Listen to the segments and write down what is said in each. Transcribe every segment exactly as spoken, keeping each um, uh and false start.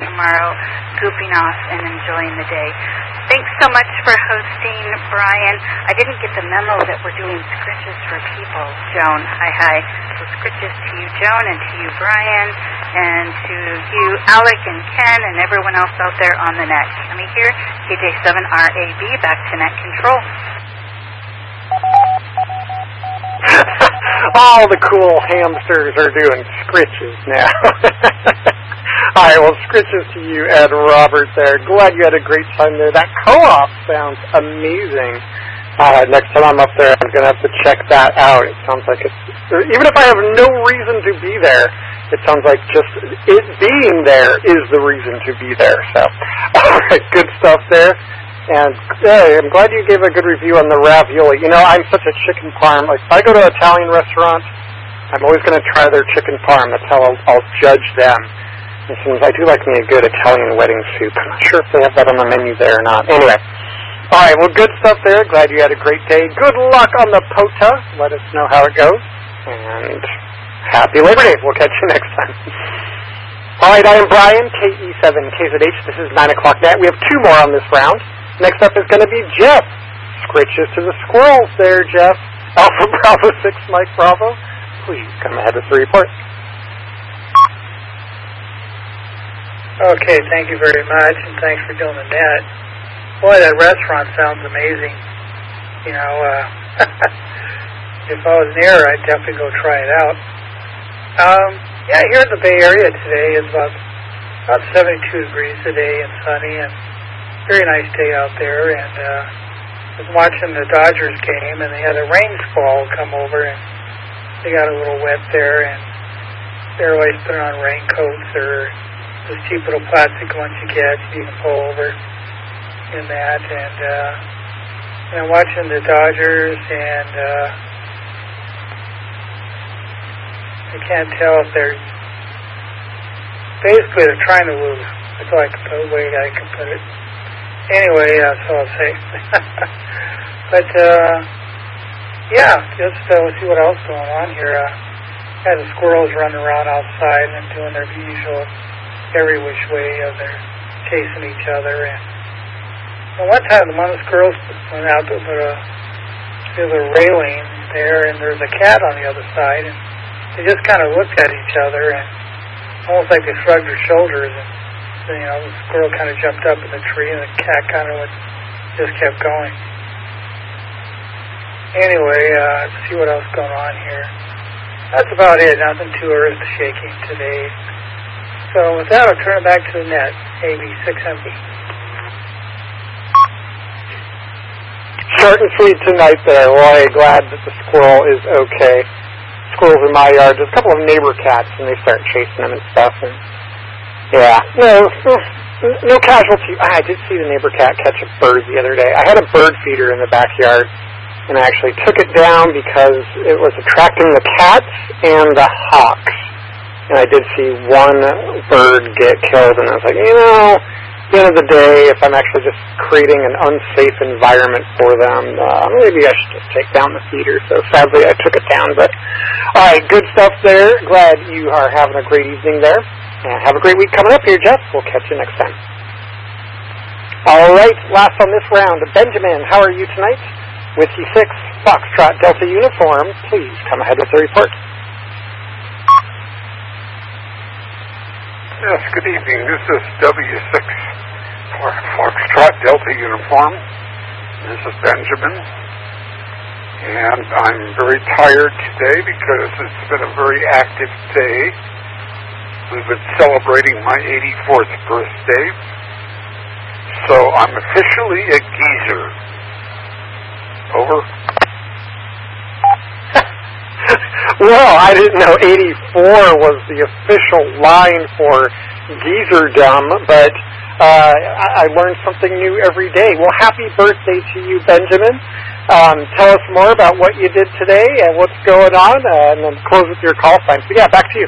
tomorrow, goofing off and enjoying the day. Thanks so much for hosting, Brian. I didn't get the memo that we're doing scritches for people, Joan. Hi, hi. So scritches to you, Joan, and to you, Brian, and to you, Alec and Ken, and everyone else out there on the net. Let me hear K J seven R A B, back to net control. All the cool hamsters are doing scritches now. All right, well, scritches to you, Ed Robert there. Glad you had a great time there. That co-op sounds amazing. Uh, next time I'm up there, I'm going to have to check that out. It sounds like it's, even if I have no reason to be there, it sounds like just it being there is the reason to be there. So, all right, good stuff there. And hey, I'm glad you gave a good review on the ravioli. You know, I'm such a chicken parm. Like, if I go to an Italian restaurant, I'm always going to try their chicken parm. That's how I'll, I'll judge them. It seems I do like me a good Italian wedding soup. I'm not sure if they have that on the menu there or not. Anyway, all right, well, good stuff there. Glad you had a great day. Good luck on the P O T A. Let us know how it goes. And happy Labor Day. We'll catch you next time. All right, I am Brian, K E seven K Z H. This is nine o'clock net. We have two more on this round. Next up is going to be Jeff. Scritches to the squirrels there, Jeff. Alpha Bravo six, Mike Bravo. Please come ahead with the report. Okay, thank you very much, and thanks for doing the net. Boy, that restaurant sounds amazing. You know, uh, if I was near, I'd definitely go try it out. Um, yeah, here in the Bay Area today is about about seventy-two degrees today and sunny, and very nice day out there. And uh, I was watching the Dodgers game, and they had a rain squall come over, and they got a little wet there, and they're always putting on raincoats or those cheap little plastic ones you get, you can pull over in that. And, uh, and I'm watching the Dodgers, and uh, I can't tell if they're, basically they're trying to lose. That's all I can put, the way I can put it. Anyway, that's all I'll say. But, uh, yeah, just uh, see what else is going on here. Uh, had the squirrels running around outside and doing their usual every which way of their chasing each other. And, and one time, one of the squirrels went out to put a, there's a railing there, and there's a cat on the other side, and they just kind of looked at each other, and almost like they shrugged their shoulders, and then, you know, the squirrel kind of jumped up in the tree, and the cat kind of went, just kept going. Anyway, uh, let's see what else is going on here. That's about it. Nothing too earth-shaking today. So with that, I'll turn it back to the net, A B six M B. Short and sweet tonight there. Roy, glad that the squirrel is okay. Squirrels in my yard, there's a couple of neighbor cats, and they start chasing them and stuff. And yeah, no, no casualty. I did see the neighbor cat catch a bird the other day. I had a bird feeder in the backyard, and I actually took it down because it was attracting the cats and the hawks. And I did see one bird get killed, and I was like, you know, at the end of the day, if I'm actually just creating an unsafe environment for them, uh, maybe I should just take down the feeder. So sadly, I took it down. But all right, good stuff there. Glad you are having a great evening there. And have a great week coming up here, Jeff. We'll catch you next time. All right, last on this round, Benjamin, how are you tonight? Whiskey six, Foxtrot Delta uniform. Please come ahead with the report. Yes, good evening. This is W six for Foxtrot Delta uniform. This is Benjamin. And I'm very tired today because it's been a very active day. We've been celebrating my eighty-fourth birthday. So I'm officially a geezer. Over. Well, I didn't know eighty-four was the official line for geezerdom, but uh, I learned something new every day. Well, happy birthday to you, Benjamin. Um, tell us more about what you did today and what's going on, uh, and then close with your call sign. So, yeah, back to you.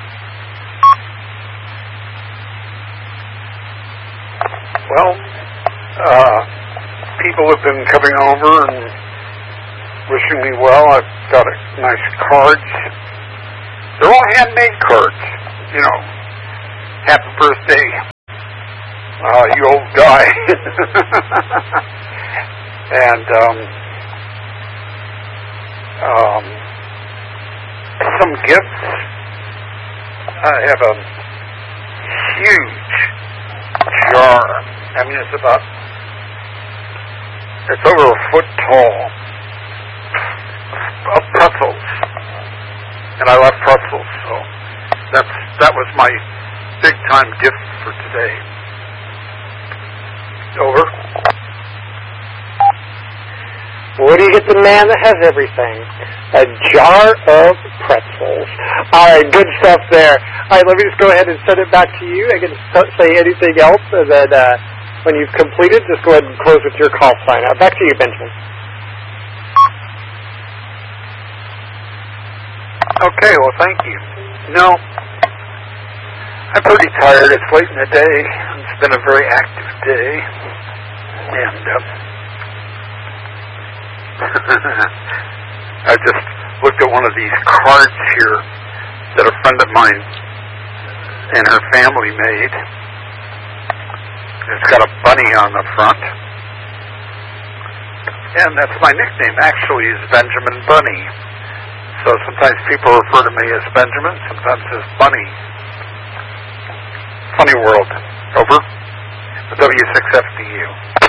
Well, uh, people have been coming over and wishing me well. I've got a nice cards. They're all handmade cards. You know, happy birthday, uh, you old guy. And um, um, some gifts. I have a huge jar. I mean, it's about, it's over a foot tall, of pretzels. And I love pretzels, so that's that was my big time gift for today. Over. Where do you get the man that has everything? A jar of pretzels. All right, good stuff there. All right, let me just go ahead and send it back to you. I can say anything else, and then uh, when you've completed, just go ahead and close with your call sign out. Back to you, Benjamin. Okay, well, thank you. No, I'm pretty tired. It's late in the day. It's been a very active day. And uh, I just looked at one of these cards here that a friend of mine and her family made. It's got a bunny on the front. And that's my nickname, actually, is Benjamin Bunny. So sometimes people refer to me as Benjamin, sometimes as Bunny. Funny world. Over. The W six F D U.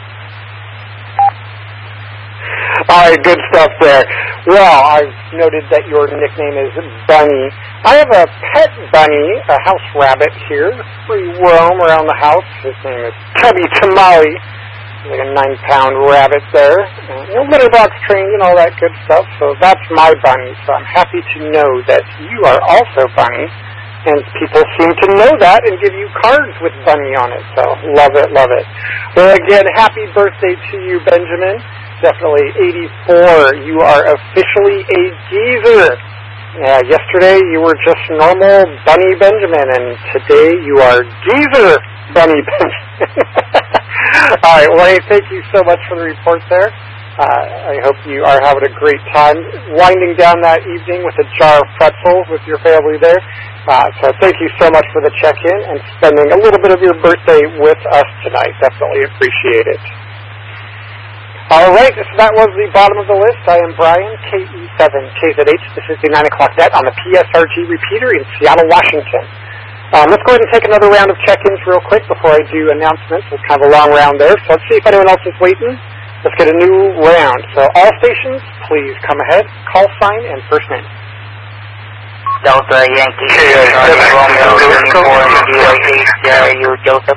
All right, good stuff there. Well, I've noted that your nickname is Bunny. I have a pet bunny, a house rabbit here. We roam around the house. His name is Tubby Tamale. Like a nine-pound rabbit there. Uh, litter box trained and all that good stuff. So that's my bunny. So I'm happy to know that you are also Bunny. And people seem to know that and give you cards with Bunny on it. So love it, love it. Well, again, happy birthday to you, Benjamin. Definitely eighty-four. You are officially a geezer. Yeah, yesterday you were just normal Bunny Benjamin, and today you are geezer Bunny Benjamin. All right, well, hey, thank you so much for the report there. Uh, I hope you are having a great time winding down that evening with a jar of pretzels with your family there. Uh, so thank you so much for the check-in and spending a little bit of your birthday with us tonight. Definitely appreciate it. All right, so that was the bottom of the list. I am Brian, K E seven K Z H. This is the nine o'clock net on the P S R G repeater in Seattle, Washington. Um, let's go ahead and take another round of check-ins real quick before I do announcements. It's kind of a long round there, so let's see if anyone else is waiting. Let's get a new round. So all stations, please come ahead, call sign, and first name. Delta Yankee Charlie Romeo Uniform India eight, are you Joseph?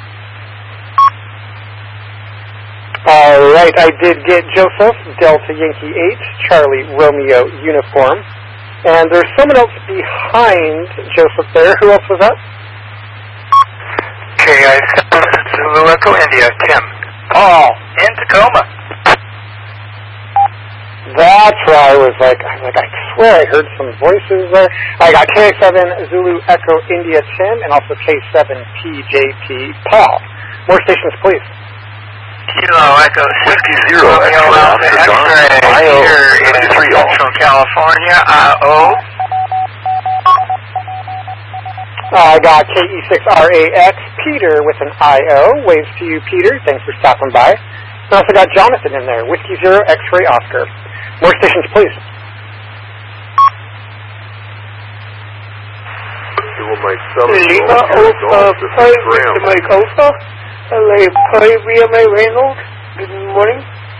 All right, I did get Joseph, Delta Yankee eight, Charlie Romeo Uniform. And there's someone else behind Joseph there. Who else was that? K I seven Zulu Echo India, Tim. Paul, in Tacoma. That's why I was like, I was like, I swear I heard some voices there. I got K seven Zulu Echo India Tim and also K seven P J P Paul. More stations, please. Kilo Echo Whiskey Zero Echo Alpha X-ray here in Central California. I O. I got K E six R A X Peter with an I O. Waves to you, Peter. Thanks for stopping by. I also got Jonathan in there. Whiskey Zero X-ray Oscar. More stations, please. Lima Alpha five Victor Mike Alpha. L A five V M A Reynolds. Good morning.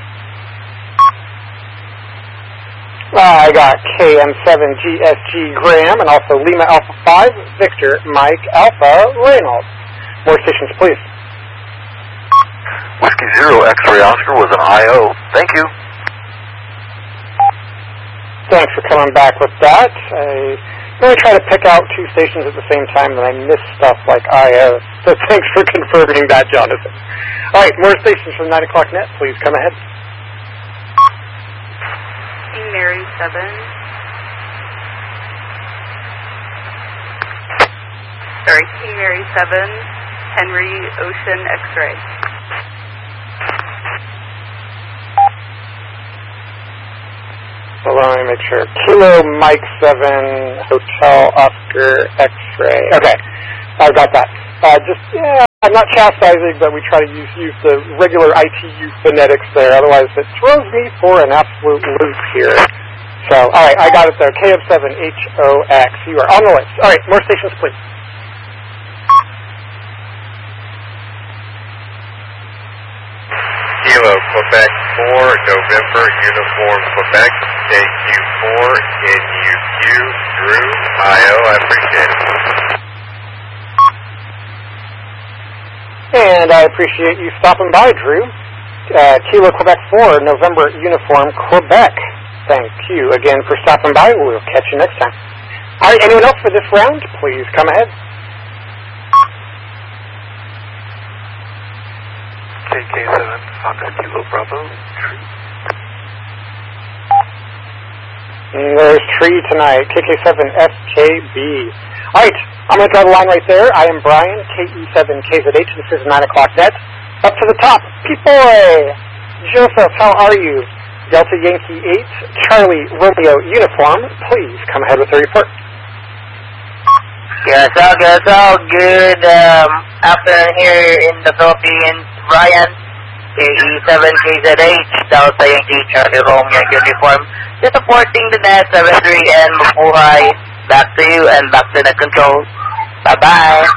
Uh, I got K M seven G S G Graham and also Lima Alpha five Victor Mike Alpha Reynolds. More stations, please. Whiskey Zero X-ray Oscar with an I O. Thank you. Thanks for coming back with that. I really try to pick out two stations at the same time, and I miss stuff like I O. So thanks for confirming that, Jonathan. All right, more stations from nine o'clock net. Please come ahead. King Mary seven. Sorry, King Mary seven. Henry Ocean X-ray. So let me make sure. Kilo Mike seven Hotel Oscar X-ray. Okay, I got that. Uh, just yeah. I'm not chastising, but we try to use, use the regular I T U phonetics there. Otherwise, it throws me for an absolute loop here. So, all right, I got it there. K M seven H O X. You are on the list. All right, more stations, please. Kilo, Quebec four, November, Uniform, Quebec, A Q four, N U Q, Drew, I O, I appreciate it. And I appreciate you stopping by, Drew. Uh, Kilo, Quebec four, November, Uniform, Quebec. Thank you again for stopping by. We'll catch you next time. All right, anyone else for this round? Please come ahead. K K seven, Fox Kilo Bravo, Tree. And there's Tree tonight, K K seven F K B. All right, I'm going to draw the line right there. I am Brian, K E seven K Z H. This is nine o'clock net. Up to the top, Peepoy. Joseph, how are you? Delta Yankee eight, Charlie Romeo Uniform. Please come ahead with the report. Yes, all good, all good. Um, afternoon here in the Philippines, Brian, K E seven K Z H, Delta Yankee, Charlie Romeo Uniform. Just supporting the net, seven three, and mabuhay. Back to you and back to the control. Bye-bye.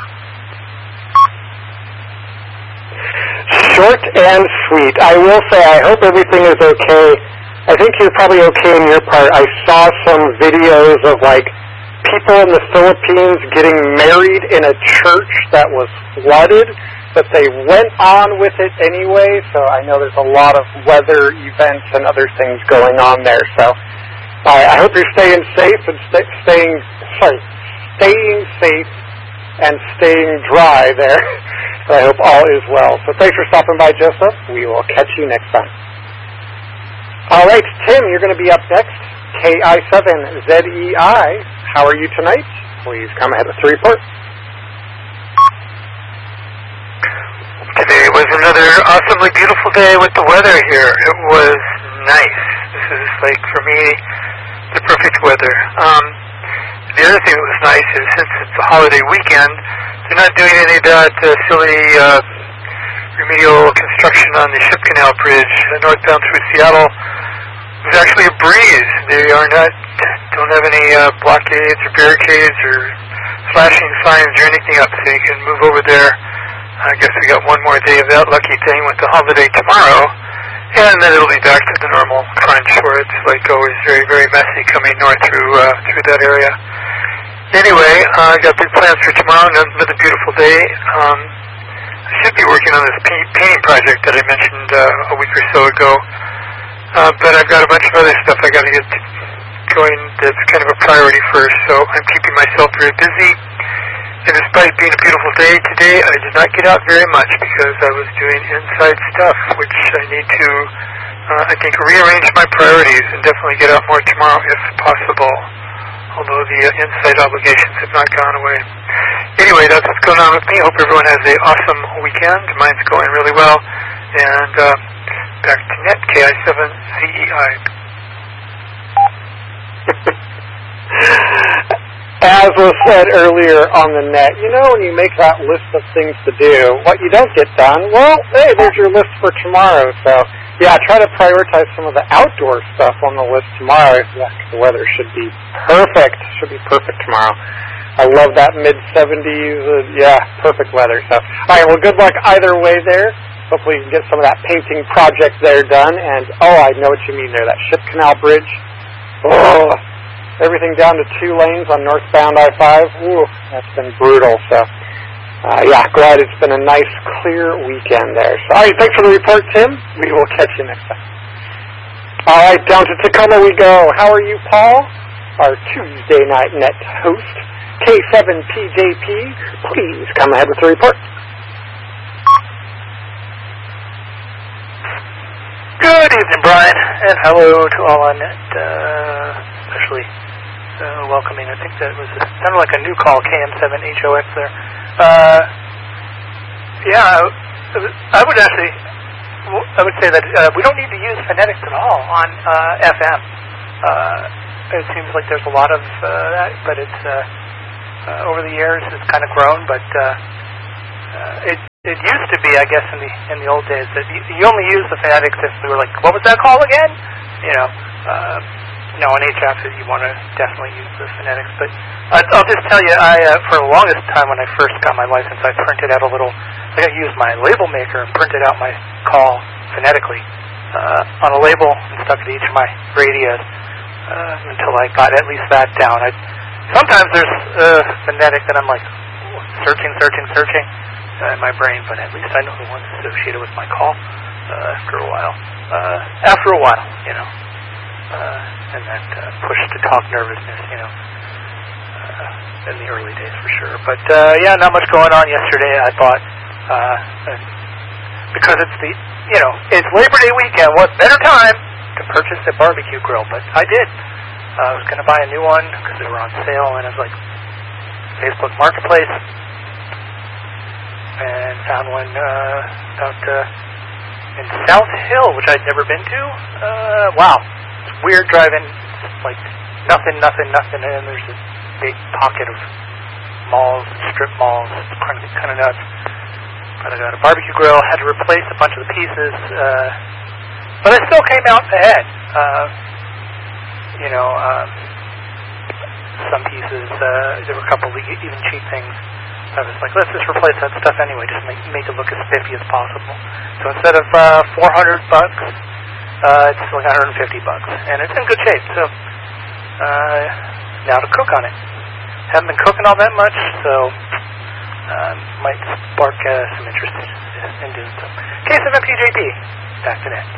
Short and sweet. I will say, I hope everything is okay. I think you're probably okay in your part. I saw some videos of, like, people in the Philippines getting married in a church that was flooded, but they went on with it anyway, so I know there's a lot of weather events and other things going on there. So I, I hope you're staying safe and st staying, sorry, staying safe and staying dry there. So I hope all is well. So thanks for stopping by, Joseph. We will catch you next time. All right, Tim, you're going to be up next. K I seven Z E I. How are you tonight? Please come ahead with the report. Today was another awesomely beautiful day with the weather here. It was nice. This is, like, for me, the perfect weather. Um, the other thing that was nice is since it's a holiday weekend, they're not doing any of that uh, silly uh, remedial construction on the Ship Canal Bridge northbound through Seattle. It was actually a breeze. They are not, don't have any uh, blockades or barricades or flashing signs or anything up, so you can move over there. I guess we got one more day of that lucky thing with the holiday tomorrow, and then it'll be back to the normal crunch where it's like always very, very messy coming north through uh, through that area. Anyway, uh, I got big plans for tomorrow. Another beautiful day. Um, I should be working on this painting project that I mentioned uh, a week or so ago, uh, but I've got a bunch of other stuff I got to get going that's kind of a priority first. So I'm keeping myself very busy. And despite being a beautiful day today, I did not get out very much because I was doing inside stuff, which I need to, uh, I think, rearrange my priorities and definitely get out more tomorrow if possible, although the uh, inside obligations have not gone away. Anyway, that's what's going on with me. Hope everyone has an awesome weekend. Mine's going really well. And uh, back to net, K I seven Z E I. As was said earlier on the net, you know, when you make that list of things to do, what you don't get done, well, hey, there's your list for tomorrow. So, yeah, try to prioritize some of the outdoor stuff on the list tomorrow. Yeah, the weather should be perfect. Should be perfect tomorrow. I love that mid seventies. Uh, yeah, perfect weather. So, all right, well, good luck either way there. Hopefully you can get some of that painting project there done. And, oh, I know what you mean there, that Ship Canal Bridge. Oh, everything down to two lanes on northbound I five. Ooh, that's been brutal. So, uh, yeah, glad it's been a nice, clear weekend there. So, all right, thanks for the report, Tim. We will catch you next time. All right, down to Tacoma we go. How are you, Paul? Our Tuesday night net host, K seven P J P. Please come ahead with the report. Good evening, Brian, and hello to all on net, uh, especially uh, welcoming. I think that was a, sounded like a new call, K M seven H O X there. Uh, yeah, I would actually, I would say that uh, we don't need to use phonetics at all on uh, F M. Uh, it seems like there's a lot of uh, that, but it's uh, uh, over the years it's kind of grown, but uh, uh, it it used to be, I guess, in the in the old days that you, you only use the phonetics if we were like, what was that call again? You know, uh, now on H F you want to definitely use the phonetics. But I, I'll just tell you, I uh, for the longest time when I first got my license, I printed out a little. I used my label maker and printed out my call phonetically uh, on a label and stuck it to each of my radios uh, until I got at least that down. I, sometimes there's uh, phonetic that I'm like searching, searching, searching. Uh, in my brain, but at least I know the ones associated with my call uh, after a while. Uh, after a while, you know, uh, and that uh, push-to-talk nervousness, you know, uh, in the early days for sure. But uh, yeah, not much going on yesterday. I thought uh, because it's the, you know, it's Labor Day weekend. What better time to purchase a barbecue grill? But I did. Uh, I was going to buy a new one because they were on sale, and I was like, Facebook Marketplace. And found one uh, about uh, in South Hill, which I'd never been to. Uh, wow, it's weird driving, like nothing, nothing, nothing, and there's this big pocket of malls, strip malls. It's kind of kind of nuts. But I got a barbecue grill. Had to replace a bunch of the pieces, uh, but I still came out ahead. Uh, you know, um, some pieces. Uh, there were a couple of even cheap things. I was like, let's just replace that stuff anyway, just make make it look as spiffy as possible. So instead of uh, four hundred bucks, uh, it's like one hundred fifty bucks, and it's in good shape. So uh, now to cook on it. Haven't been cooking all that much, so uh, might spark uh, some interest in doing so. Case of M P J P, back to that.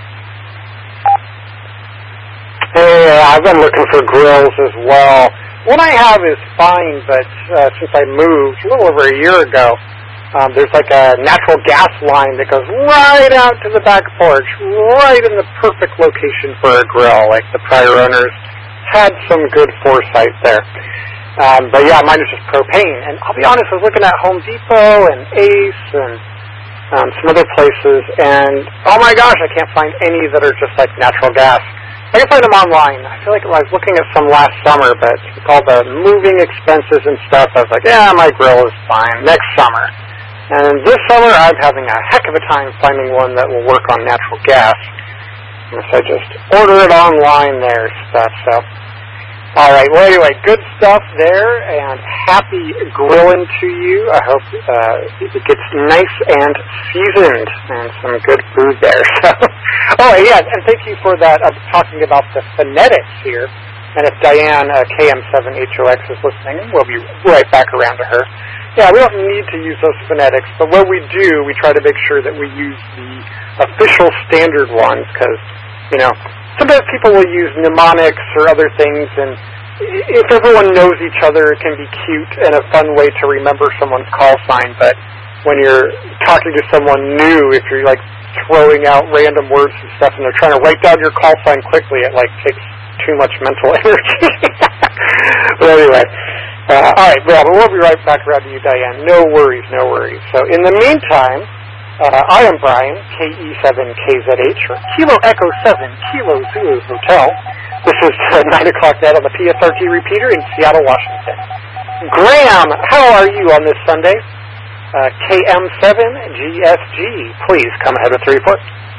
Hey, I've been looking for grills as well. What I have is fine, but uh, since I moved a little over a year ago, um, there's like a natural gas line that goes right out to the back porch, right in the perfect location for a grill. Like the prior owners had some good foresight there. Um, but yeah, mine is just propane. And I'll be honest, I was looking at Home Depot and Ace and um, some other places, and oh my gosh, I can't find any that are just like natural gas. I can find them online. I feel like I was looking at some last summer, but with all the moving expenses and stuff, I was like, yeah, my grill is fine next summer. And this summer, I'm having a heck of a time finding one that will work on natural gas. And so I just order it online there stuff. So, all right. Well, anyway, good stuff there, and happy grilling to you. I hope uh, it gets nice and seasoned and some good food there. So, oh, yeah, and thank you for that. I'm talking about the phonetics here. And if Diane, uh, K M seven H O X, is listening, we'll be right back around to her. Yeah, we don't need to use those phonetics, but when we do, we try to make sure that we use the official standard ones, because, you know, sometimes people will use mnemonics or other things, and if everyone knows each other, it can be cute and a fun way to remember someone's call sign, but when you're talking to someone new, if you're, like, throwing out random words and stuff, and they're trying to write down your call sign quickly, it, like, takes too much mental energy. But anyway, uh, all right, well, we'll be right back around to you, Diane. No worries, no worries. So in the meantime, uh, I am Brian, K E seven K Z H, or Kilo Echo seven, Kilo Zulu Hotel. This is uh, nine o'clock net on the P S R T repeater in Seattle, Washington. Graham, how are you on this Sunday? Uh, K M seven G S G, please come ahead with the report.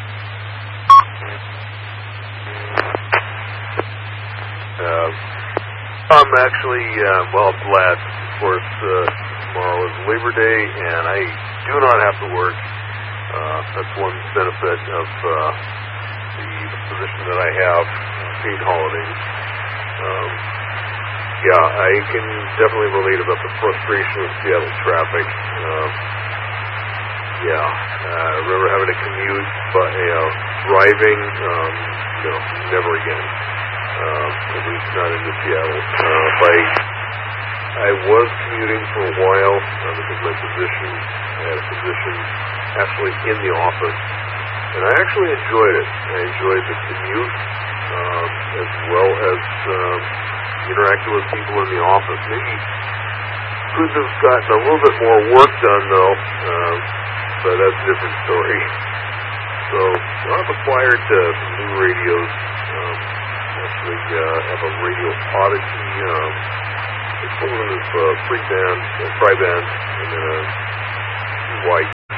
Uh, I'm actually, uh, well, glad, of course, uh, tomorrow is Labor Day, and I do not have to work. Uh, that's one benefit of uh, the position that I have, paid holidays. Um, yeah, I can definitely relate about the frustration with Seattle traffic. Um, yeah, uh, I remember having to commute, but, you know, driving, um, you know, never again. Uh, at least not into Seattle. Uh, I, I was commuting for a while uh, because my position, I had a position actually in the office, and I actually enjoyed it. I enjoyed the commute um, as well as um, interacting with people in the office. Maybe could have gotten a little bit more work done though, uh, but that's a different story. So I've acquired uh, some new radios. Um, Actually, uh, have a Radio Odyssey. Um, it's one of those uh, three band, uh, tri-band, and then a white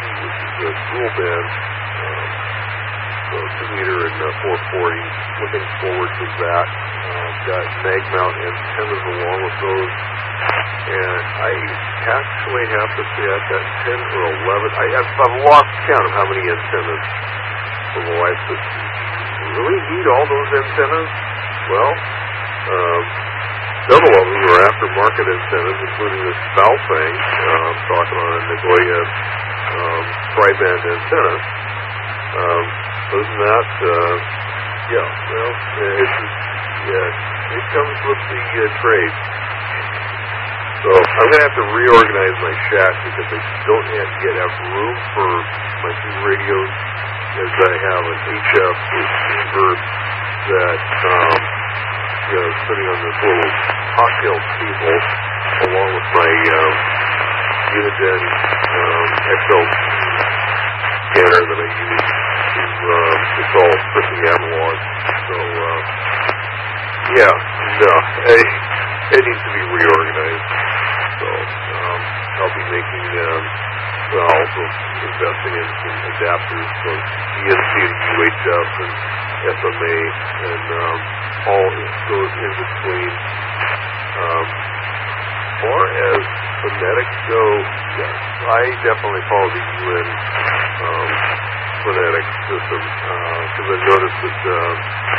the dual band, um, so two meter and uh, four forty. Looking forward to that. Uh, got mag mount antennas along with those. And I actually have to say I've got ten or eleven. I have, I've lost count of how many antennas for my wife said, "Do you really need all those antennas?" Well, um, several of them are aftermarket antennas, including this Baofeng, uh, talking on a Nagoya um, tri-band antenna. Um, other than that, uh, yeah, well, it's, yeah, it comes with the uh, trade. So I'm going to have to reorganize my shack because I don't yet get have room for my two radios, as I have an H F receiver that, um, you know, sitting on this little cocktail table along with my um, Uniden um, X L T scanner that I use to um, it's all strictly analog. So, uh, yeah, no, I, it needs to be reorganized. So um, I'll be making, um, well, also investing in some adapters for E S P and U H F and F M A and um, all those in between. Um, as far as phonetics go, yes, I definitely follow the U N um, phonetic system because uh, I've noticed that uh,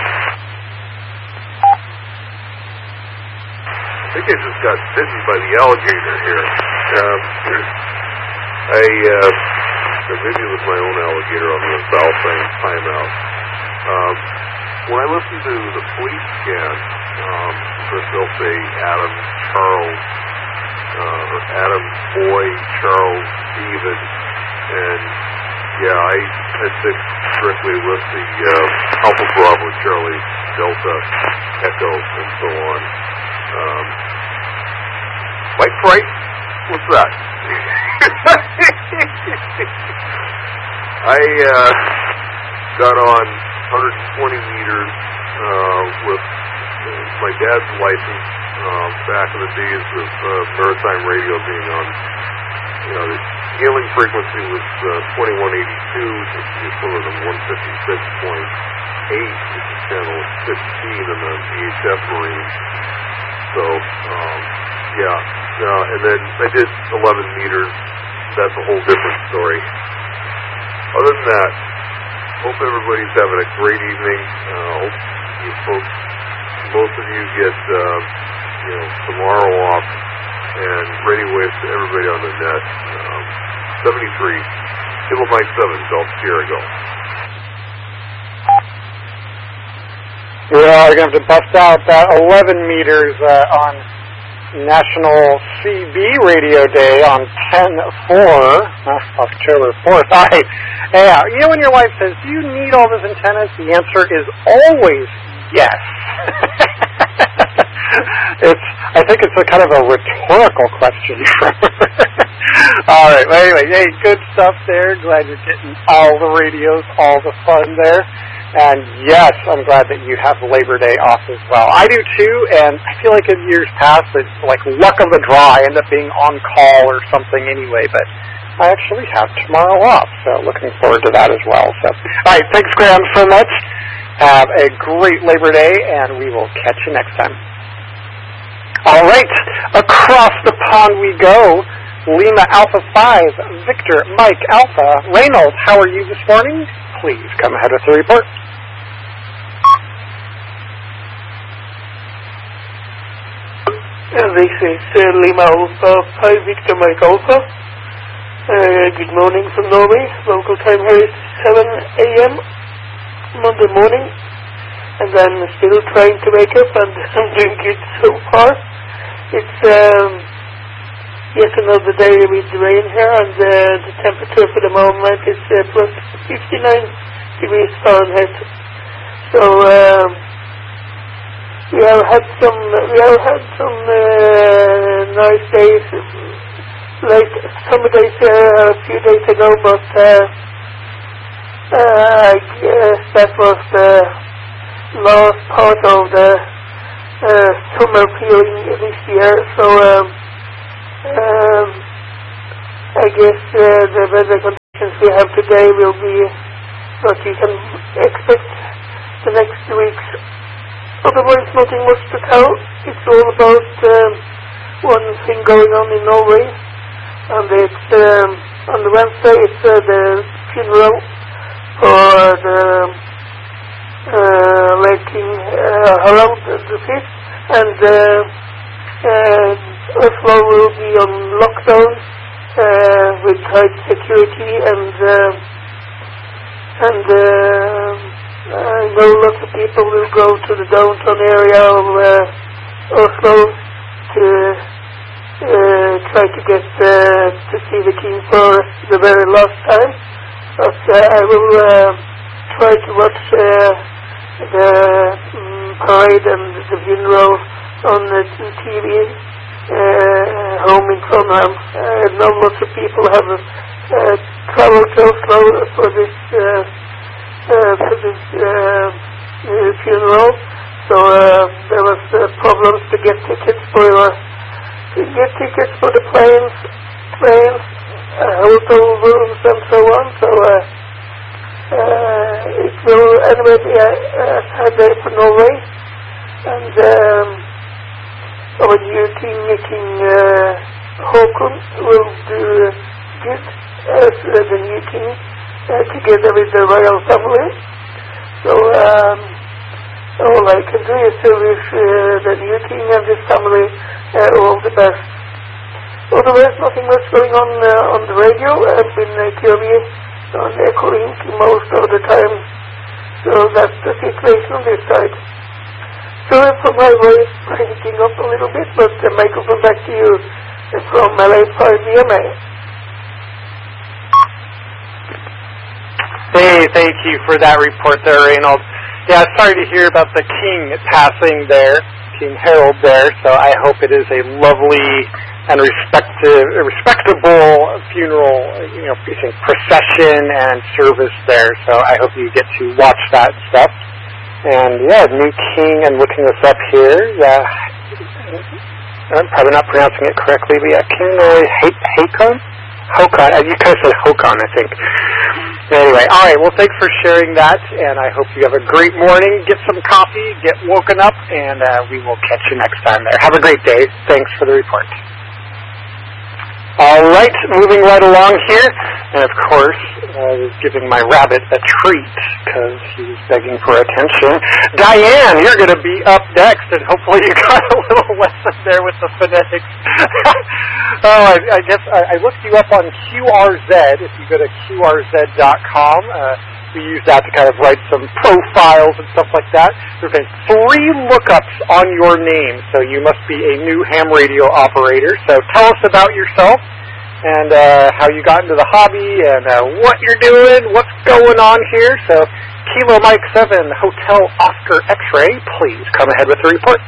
I think I just got bitten by the alligator here. Um, I, uh, maybe it was my own alligator on the Baofeng timeout. Um, when I listen to the police scan, um, first they'll say Adam Charles, uh, or Adam Boy Charles David, and yeah, I, I stick strictly with the uh, Alpha Bravo Charlie Delta Echo and so on. Um, Mike Price? What's that? I uh, got on one hundred twenty meters uh, with my dad's license uh, back in the days of uh, maritime radio being on. You know, the hailing frequency was uh, twenty-one eighty-two, which is the equivalent of one fifty-six point eight, which is channel fifteen in the V H F Marine. So, um, yeah, uh, and then I did eleven meters. That's a whole different story. Other than that, hope everybody's having a great evening. Uh, hope you folks, most of you get, uh, you know, tomorrow off, and radio waves to everybody on the net. Um, seventy-three, Kilo Mike seven, Delta Sierra, go. We're going to have to bust out that eleven meters uh, on National C B Radio Day on ten four, uh, October fourth. All right. Yeah, you know when your wife says, do you need all those antennas? The answer is always yes. It's. I think it's a kind of a rhetorical question. All right. Well, anyway, hey, good stuff there. Glad you're getting all the radios, all the fun there. And yes, I'm glad that you have Labor Day off as well. I do too, and I feel like in years past, it's like luck of the draw. I end up being on call or something anyway, but I actually have tomorrow off, so looking forward to that as well. So, all right, thanks, Graham, so much. Have a great Labor Day, and we will catch you next time. All right, across the pond we go. Lima Alpha five, Victor Mike Alpha. Reynolds, how are you this morning? Please come ahead with the report. Uh, this is uh, Lima Alpha five, Victor Mike Alpha. Uh, good morning from Norway. Local time here is seven a.m. Monday morning. And I'm still trying to wake up, and I'm doing good so far. It's um, yet another day with rain here, and uh, the temperature for the moment is uh, plus fifty-nine degrees Fahrenheit. So um, we have had some we have had some uh, nice days, like summer days uh, a few days ago, but uh, uh, I guess that was the last part of the uh, summer feeling this year. So. Um, Um, I guess uh, the weather conditions we have day will be what you can expect the next weeks. Otherwise, nothing much to tell. It's all about um, one thing going on in Norway, and it's um, on the Wednesday. It's uh, the funeral for the uh, late King uh, Harald the Fifth, and uh, uh, Oslo will be on lockdown uh, with tight security, and uh, and uh, I know lots of people will go to the downtown area of uh, Oslo to uh, try to get uh, to see the king for the very last time. But uh, I will uh, try to watch uh, the um, parade and the funeral on the T V uh, home in Trondheim. I know lots of people have uh, traveled to Oslo for this uh, uh, for this uh, uh, funeral. So uh, there was uh, problems to get tickets for uh, to get tickets for the planes, trains, uh, hotel rooms, and so on. So uh, uh, it will anyway be a, a sad day for Norway, and um, our new king, King uh, Håkon, will do good as uh, the new king, uh, together with the royal family. So. Um, All I can do is to wish uh, the new king and his family uh, all the best. Otherwise, nothing much going on uh, on the radio. I've been uh, curious on Echolink most of the time. So that's the situation on this side. Sorry for my voice breaking up a little bit, but uh, microphone back to you from L A five V M A. Hey, thank you for that report there, Reynold. Yeah, sorry to hear about the king passing there, King Harold there, so I hope it is a lovely and respective, respectable funeral, you know, procession and service there, so I hope you get to watch that stuff. And yeah, new king, I'm looking this up here, yeah, I'm probably not pronouncing it correctly, but yeah, King Haakon? Håkon, you kind of said Håkon, I think. Anyway, all right, well, thanks for sharing that, and I hope you have a great morning. Get some coffee, get woken up, and uh, we will catch you next time there. Have a great day. Thanks for the report. All right, moving right along here, and of course, I was giving my rabbit a treat because he was begging for attention. Diane, you're going to be up next, and hopefully you got a little lesson there with the phonetics. oh, I, I guess I, I looked you up on Q R Z. If you go to Q R Z dot com, uh, we use that to kind of write some profiles and stuff like that. There's been three lookups on your name, so you must be a new ham radio operator. So tell us about yourself and uh, how you got into the hobby and uh, what you're doing, what's going on here. So Kilo Mike seven, Hotel Oscar X-Ray, please come ahead with the report.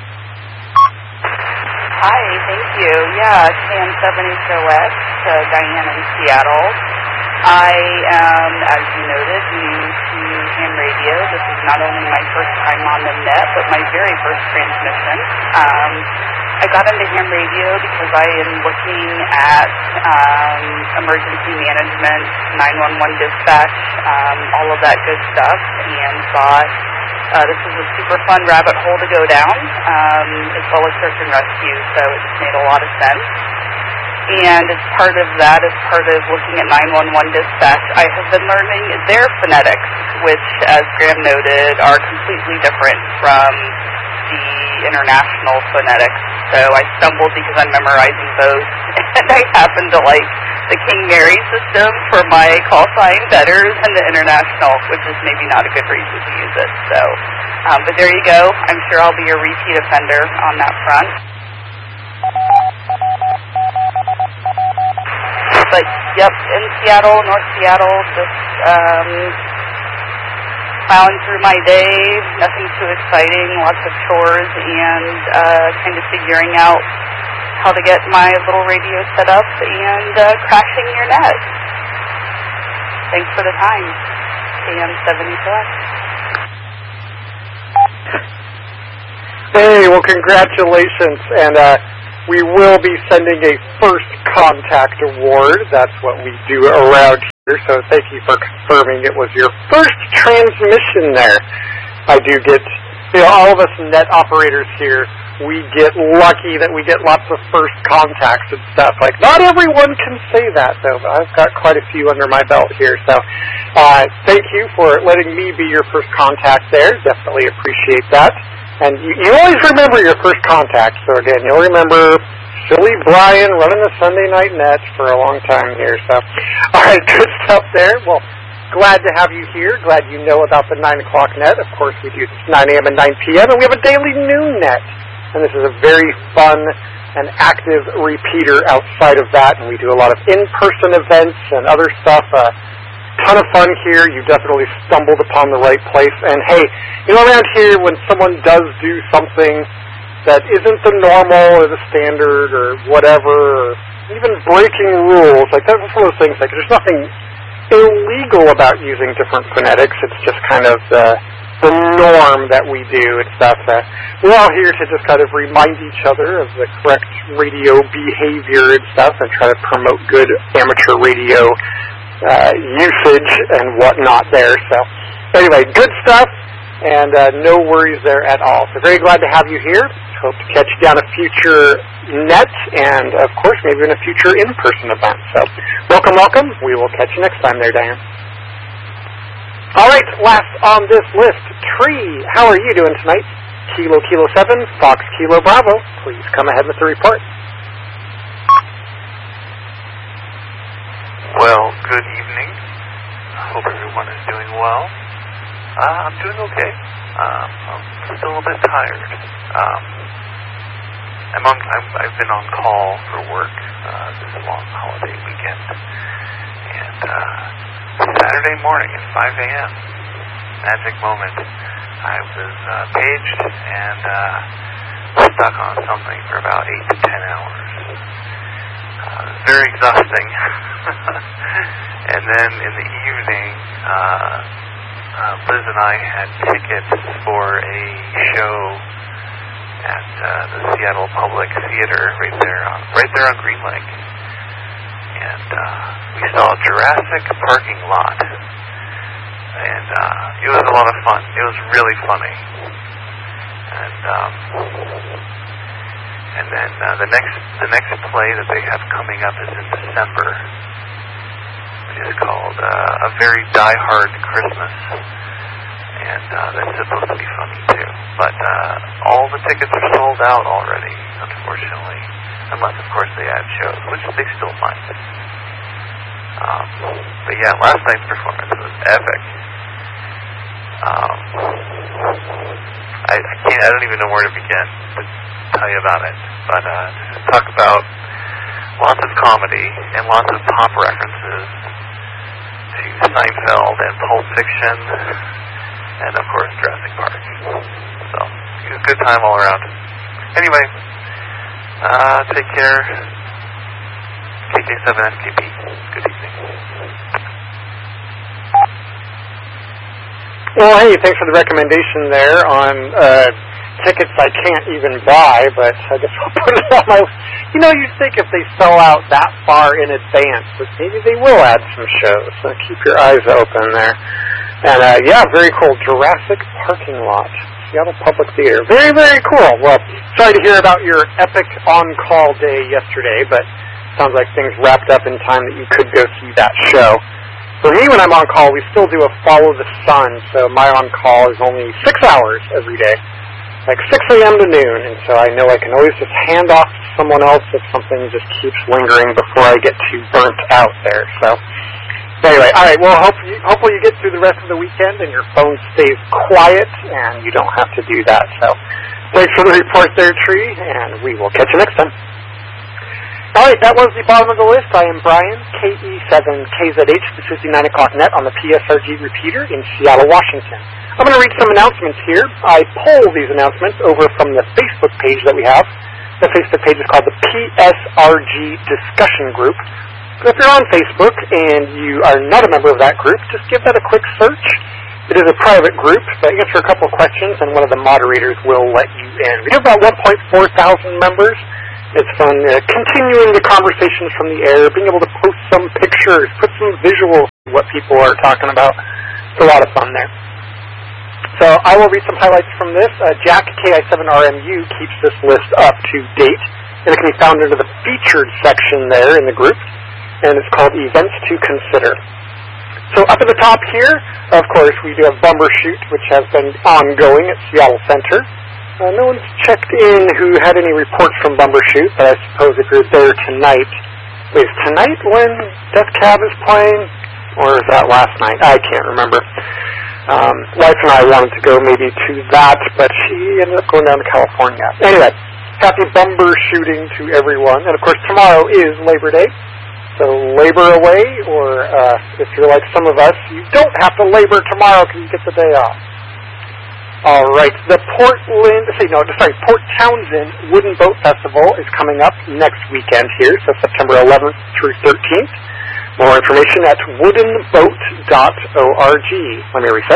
Hi, thank you. Yeah, K M seven H O S, uh, Diane in Seattle. I am, as you noted, new to ham radio. This is not only my first time on the net, but my very first transmission. Um, I got into ham radio because I am looking at um, emergency management, nine one one dispatch, um, all of that good stuff, and thought uh, this is a super fun rabbit hole to go down, um, as well as search and rescue, so it just made a lot of sense. And as part of that, as part of looking at nine one one dispatch, I have been learning their phonetics, which, as Graham noted, are completely different from the international phonetics. So I stumbled because I'm memorizing both, and I happen to like the King Mary system for my call sign better than the international, which is maybe not a good reason to use it. So, um, but there you go. I'm sure I'll be a repeat offender on that front. But, yep, in Seattle, North Seattle, just um, plowing through my day, nothing too exciting, lots of chores, and uh, kind of figuring out how to get my little radio set up and uh, crashing your net. Thanks for the time. K M seven H O S. Hey, well, congratulations, and uh, we will be sending a first contact award. That's what we do around So thank you for confirming it was your first transmission there. I do get, you know, all of us net operators here, we get lucky that we get lots of first contacts and stuff. Like, not everyone can say that, though. I've got quite a few under my belt here. So uh, thank you for letting me be your first contact there. Definitely appreciate that. And you, you always remember your first contact. So, again, you'll remember Silly Brian running the Sunday Night Net for a long time here. So, all right, good stuff there. Well, glad to have you here. Glad you know about the nine o'clock net. Of course, we do nine a.m. and nine p.m., and we have a daily noon net. And this is a very fun and active repeater outside of that. And we do a lot of in-person events and other stuff. Uh, ton of fun here. You definitely stumbled upon the right place. And, hey, you know, around here, when someone does do something that isn't the normal or the standard or whatever, or even breaking rules, like that's one of those things, like there's nothing illegal about using different phonetics. It's just kind of the, the norm that we do and stuff. Uh, we're all here to just kind of remind each other of the correct radio behavior and stuff and try to promote good amateur radio uh, usage and whatnot there. So anyway, good stuff, and uh, no worries there at all. So very glad to have you here. Hope to catch you down a future net and, of course, maybe in a future in-person event. So welcome, welcome. We will catch you next time there, Diane. All right, last on this list, Tree. How are you doing tonight? Kilo Kilo seven, Fox Kilo Bravo. Please come ahead with the report. Well, good evening. I hope everyone is doing well. Uh, I'm doing okay. Um, I'm still a bit tired. Um, I'm on, I'm, I've been on call for work uh, this long holiday weekend. And uh, Saturday morning at five a.m., magic moment, I was uh, paged and uh, stuck on something for about eight to ten hours. Uh, very exhausting. And then in the evening, uh, uh, Liz and I had tickets for a show at uh, the Seattle Public Theater right there on right there on Green Lake, and uh, we saw Jurassic Parking Lot, and uh, it was a lot of fun. It was really funny, and um, and then uh, the next the next play that they have coming up is in December. It's called uh, A Very Die Hard Christmas, and uh, that's supposed to be funny too. But uh, all the tickets are sold out already, unfortunately, unless of course they add shows, which they still might. Um, but yeah, last night's performance was epic. Um, I, I can't. I don't even know where to begin to tell you about it. But uh, just talk about lots of comedy and lots of pop references to Seinfeld and Pulp Fiction, and of course Jurassic Park. So it was a good time all around. Anyway, uh, take care. K K seven S K P. Good evening. Well, hey, thanks for the recommendation there on uh, tickets I can't even buy, but I guess I'll put it on my. You know, you'd think if they sell out that far in advance, that maybe they will add some shows. So keep your eyes open there. And uh, yeah, very cool. Jurassic Parking Lot, Seattle Public Theater. Very, very cool. Well, sorry to hear about your epic on-call day yesterday, but sounds like things wrapped up in time that you could go see that show. For me, when I'm on call, we still do a follow the sun, so my on-call is only six hours every day. Like six a.m. to noon, and so I know I can always just hand off to someone else if something just keeps lingering before I get too burnt out there. So anyway, all right, well, hope you, hopefully you get through the rest of the weekend and your phone stays quiet and you don't have to do that. So thanks for the report there, Tree, and we will catch you next time. All right, that was the bottom of the list. I am Brian, K E seven K Z H. This is the nine o'clock net on the P S R G repeater in Seattle, Washington. I'm going to read some announcements here. I pull these announcements over from the Facebook page that we have. The Facebook page is called the P S R G Discussion Group. So if you're on Facebook and you are not a member of that group, just give that a quick search. It is a private group, but answer a couple of questions, and one of the moderators will let you in. We have about one point four thousand members. It's fun uh, continuing the conversations from the air, being able to post some pictures, put some visuals of what people are talking about. It's a lot of fun there. So I will read some highlights from this. Uh, Jack K I seven R M U keeps this list up to date, and it can be found under the featured section there in the group, and it's called Events to Consider. So up at the top here, of course, we do have Bumbershoot, which has been ongoing at Seattle Center. Uh, no one's checked in who had any reports from Bumbershoot, but I suppose if you're there tonight, wait, is tonight when Death Cab is playing? Or is that last night? I can't remember. Um, wife and I wanted to go maybe to that, but she ended up going down to California. Anyway, happy Bumbershooting to everyone. And of course, tomorrow is Labor Day. So labor away, or uh, if you're like some of us, you don't have to labor tomorrow because you get the day off. All right, the Portland, see, no, sorry, Port Townsend Wooden Boat Festival is coming up next weekend here, so September eleventh through thirteenth. More information at wooden boat dot org. Let me reset.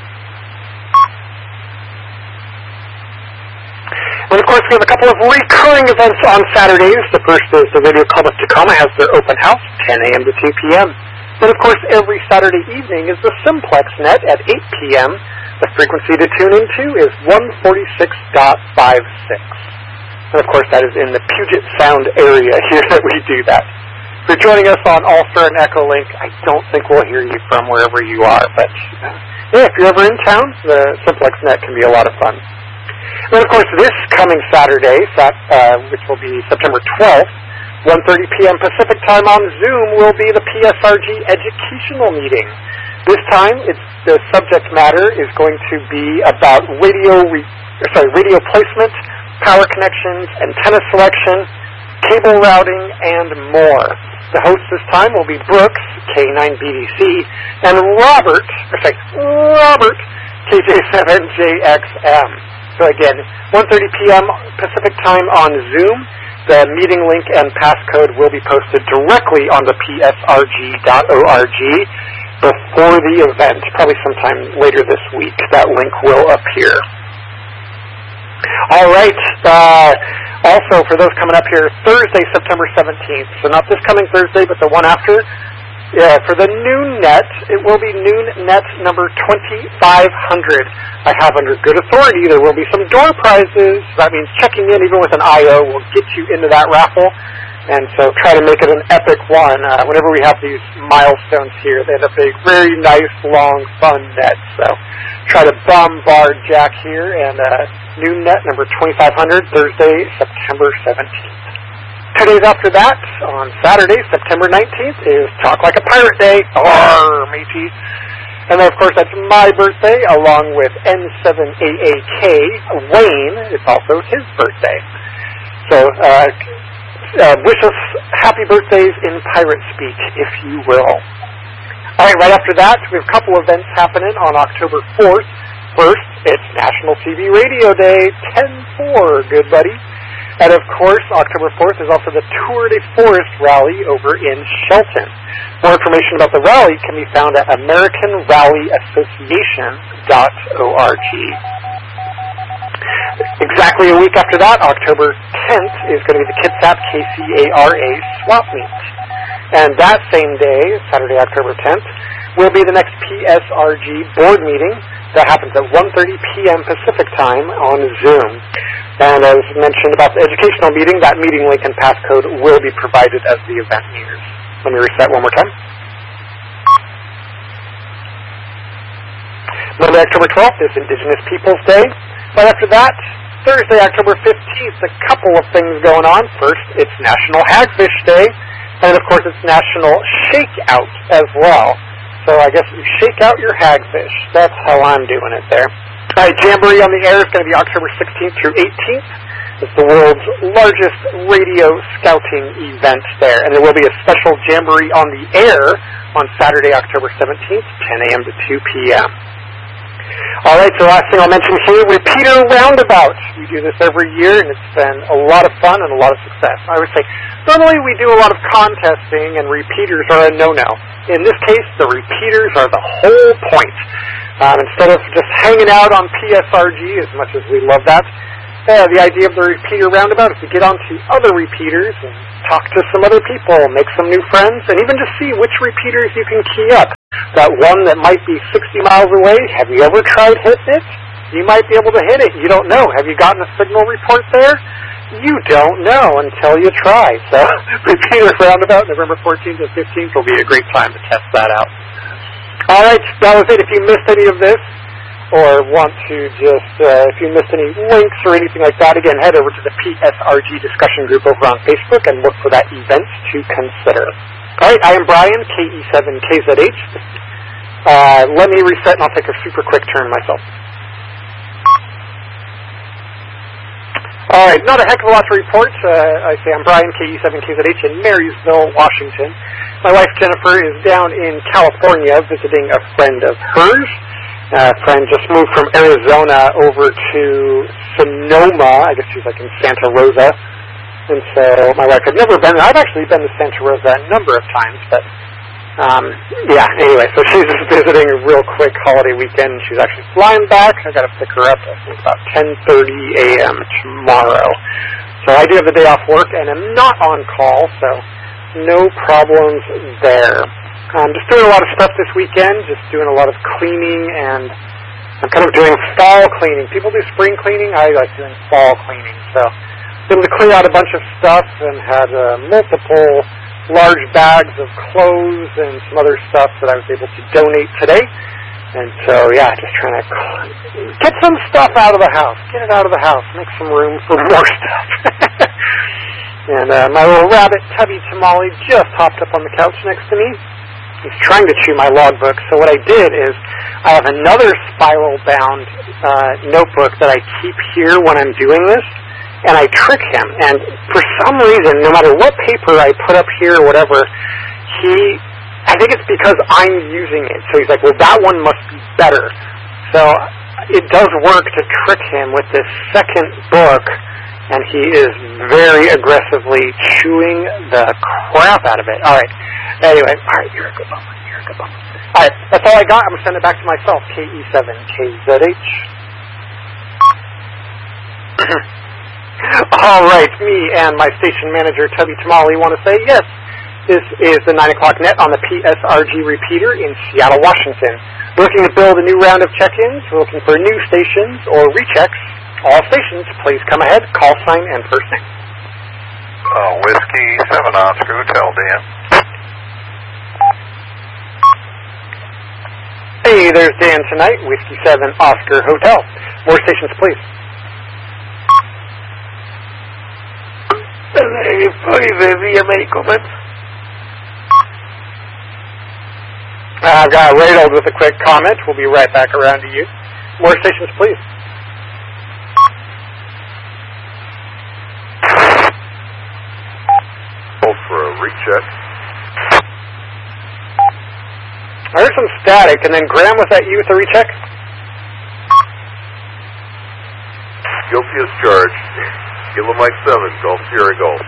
And of course, we have a couple of recurring events on Saturdays. The first is the Radio Club of Tacoma has their open house, ten a.m. to two p.m. Then, of course, every Saturday evening is the Simplex Net at eight p.m. The frequency to tune into is one forty-six point five six. And, of course, that is in the Puget Sound area here that we do that. If you're joining us on All-Star and Echolink, I don't think we'll hear you from wherever you are. But, uh, yeah, if you're ever in town, the Simplex Net can be a lot of fun. And, of course, this coming Saturday, uh, which will be September twelfth, one thirty p.m. Pacific time on Zoom, will be the P S R G educational meeting. This time, it's, the subject matter is going to be about radio, re, sorry, radio placement, power connections, antenna selection, cable routing, and more. The host this time will be Brooks, K nine B D C, and Robert, or sorry, Robert, K J seven J X M. So again, one thirty p.m. Pacific time on Zoom. The meeting link and passcode will be posted directly on the P S R G dot org before the event, probably sometime later this week. That link will appear. All right. Uh, also, for those coming up here, Thursday, September seventeenth. So not this coming Thursday, but the one after. Yeah, for the Noon Net, it will be Noon Net number twenty-five hundred. I have under good authority there will be some door prizes. That means checking in even with an I O will get you into that raffle. And so try to make it an epic one. Uh, whenever we have these milestones here, they end up being very nice, long, fun nets. So try to bombard Jack here. And uh, Noon Net number twenty-five hundred, Thursday, September seventeenth. Two days after that, on Saturday, September nineteenth, is Talk Like a Pirate Day. Arr, matey. And then, of course, that's my birthday, along with N seven A A K, Wayne. It's also his birthday. So, uh, uh, wish us happy birthdays in pirate speak, if you will. All right, right after that, we have a couple events happening on October fourth. First, it's National T V Radio Day, ten four, good buddy. And, of course, October fourth is also the Tour de Forest Rally over in Shelton. More information about the rally can be found at American Rally Association dot org. Exactly a week after that, October tenth, is going to be the Kitsap K C A R A Swap Meet. And that same day, Saturday, October tenth, will be the next P S R G board meeting that happens at one thirty p.m. Pacific time on Zoom. And as mentioned about the educational meeting, that meeting link and passcode will be provided as the event nears. Let me reset one more time. Monday, October twelfth is Indigenous Peoples Day. Right after that, Thursday, October fifteenth, a couple of things going on. First, it's National Hagfish Day. And, of course, it's National Shakeout as well. So I guess you shake out your hagfish. That's how I'm doing it there. All right, Jamboree on the Air is going to be October sixteenth through eighteenth. It's the world's largest radio scouting event there. And there will be a special Jamboree on the Air on Saturday, October seventeenth, ten a.m. to two p.m. All right, so last thing I'll mention here, Repeater Roundabout. We do this every year, and it's been a lot of fun and a lot of success. I would say, normally we do a lot of contesting, and repeaters are a no-no. In this case, the repeaters are the whole point. Um, instead of just hanging out on P S R G, as much as we love that, uh, the idea of the Repeater Roundabout is to get onto other repeaters and talk to some other people, make some new friends, and even just see which repeaters you can key up. That one that might be sixty miles away, have you ever tried hitting it? You might be able to hit it. You don't know. Have you gotten a signal report there? You don't know until you try. So, repeater roundabout, November fourteenth and fifteenth will be a great time to test that out. All right, that was it. If you missed any of this, or want to just, uh, if you missed any links or anything like that, again, head over to the P S R G discussion group over on Facebook and look for that event to consider. All right, I am Brian, K E seven K Z H. Uh, let me reset and I'll take a super quick turn myself. All right, not a heck of a lot to report. Uh, I say I'm Brian, K E seven K Z H in Marysville, Washington. My wife Jennifer is down in California visiting a friend of hers. A uh, friend just moved from Arizona over to Sonoma. I guess she's like in Santa Rosa. And so my wife had never been there. I've actually been to Santa Rosa a number of times, but um, yeah, anyway, so she's just visiting a real quick holiday weekend. She's actually flying back. I've got to pick her up, I think, about ten thirty a.m. tomorrow. So I do have the day off work, and I'm not on call, so no problems there. I'm just doing a lot of stuff this weekend, just doing a lot of cleaning, and I'm kind of doing fall cleaning. People do spring cleaning. I like doing fall cleaning. So able to clear out a bunch of stuff and had uh, multiple large bags of clothes and some other stuff that I was able to donate today. And so, yeah, just trying to get some stuff out of the house. Get it out of the house. Make some room for more stuff. And uh, my little rabbit, Tubby Tamale, just hopped up on the couch next to me. He's trying to chew my logbook. So what I did is I have another spiral-bound uh, notebook that I keep here when I'm doing this. And I trick him, and for some reason, no matter what paper I put up here or whatever, he, I think it's because I'm using it. So he's like, well, that one must be better. So it does work to trick him with this second book, and he is very aggressively chewing the crap out of it. All right. Anyway, all right, you're a good bummer. You're a good bummer. All right, that's all I got. I'm going to send it back to myself, K E seven K Z H. All right, me and my station manager, Tubby Tamale, want to say, yes, this is the nine o'clock net on the P S R G repeater in Seattle, Washington. We're looking to build a new round of check-ins. We're looking for new stations or rechecks. All stations, please come ahead, call sign and first name. Uh, Whiskey seven Oscar Hotel, Dan. Hey, there's Dan tonight, Whiskey seven Oscar Hotel. More stations, please. I've got Radled with a quick comment. We'll be right back around to you. More stations, please. Hold for a recheck. I heard some static, and then Graham, was that you with the recheck? Guilty as charged. Kilo Mike seven, Golf Sierra Golf.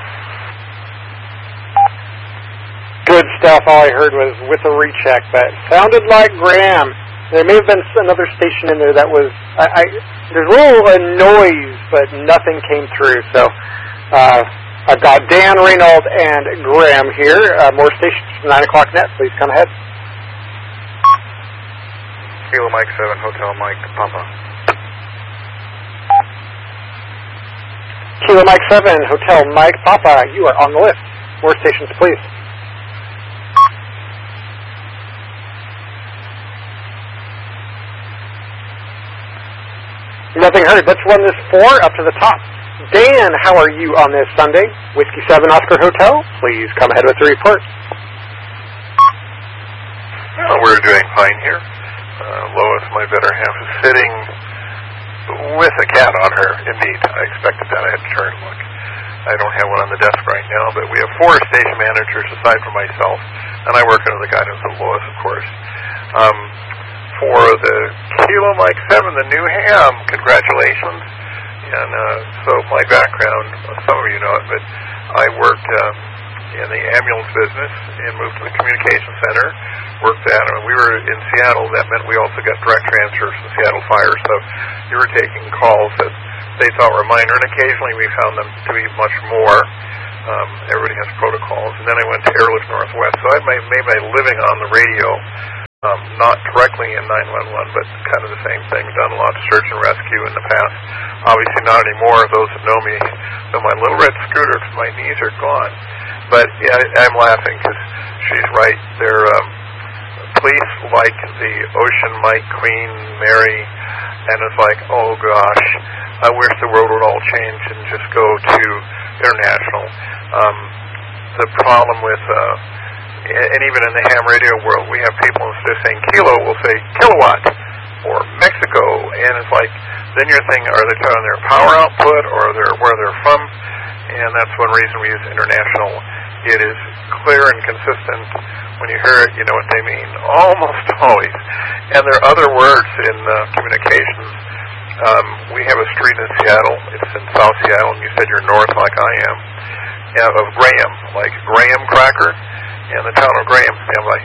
Good stuff. All I heard was with a recheck, but sounded like Graham. There may have been another station in there that was, I, I there's a little uh, noise, but nothing came through. So uh, I've got Dan Reynolds and Graham here. Uh, more stations, nine o'clock net. Please come ahead. Kilo Mike seven, Hotel Mike Papa. Kilo Mike seven, Hotel Mike Papa, you are on the list. More stations, please. Nothing heard. Let's run this four up to the top. Dan, how are you on this Sunday? Whiskey seven Oscar Hotel, please come ahead with the report. Well, we're doing fine here. Uh, Lois, my better half, is sitting with a cat on her. Indeed, I expected that. I had to turn and look. I don't have one on the desk right now, but we have four station managers aside from myself, and I work under the guidance of Lois, of course. Um, for the Kilo Mike seven, the new ham, congratulations. And uh, so my background, some of you know it, but I worked um, in the ambulance business and moved to the communication center, worked that, and we were in Seattle. That meant we also got direct transfers from Seattle Fire, so you were taking calls that they thought were minor, and occasionally we found them to be much more. Um, everybody has protocols. And then I went to Airlift Northwest. So I made, made my living on the radio, um, not directly in nine one one, but kind of the same thing. Done a lot of search and rescue in the past. Obviously not anymore. Those that know me know my little red scooter because my knees are gone. But yeah, I'm laughing because she's right. They're um, police like the Ocean Mike, Queen Mary, and it's like, oh gosh, I wish the world would all change and just go to international. Um, the problem with, uh, and even in the ham radio world, we have people instead of saying kilo will say kilowatt or Mexico, and it's like, then you're thinking, are they telling their power output or their where they're from? And that's one reason we use international. It is clear and consistent. When you hear it, you know what they mean, almost always. And there are other words in uh, communications. Um, we have a street in Seattle. It's in South Seattle, and you said you're north like I am, and of Graham, like Graham cracker, and the town of Graham, stand by.